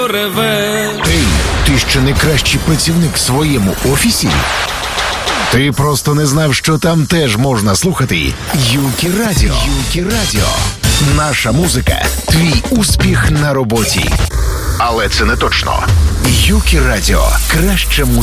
Ей, ти ще не кращий працівник в своєму офісі? Ти просто не знав, що там теж можна слухати Юкі Радіо. Юкі Радіо. Наша музика – твій успіх на роботі. Але це не точно. Юкі Радіо. Краща музика.